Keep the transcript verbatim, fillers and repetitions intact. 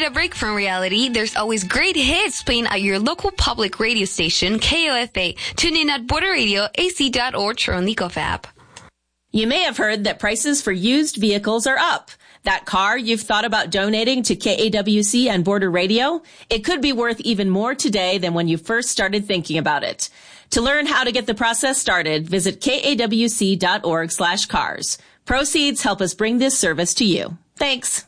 a break from reality? There's always great hits playing at your local public radio station, K O F A. Tune in at Border Radio, A C dot org, or on the Gov app. You may have heard that prices for used vehicles are up. That car you've thought about donating to K A W C and Border Radio, it could be worth even more today than when you first started thinking about it. To learn how to get the process started, visit kawc dot org slash cars. Proceeds help us bring this service to you. Thanks.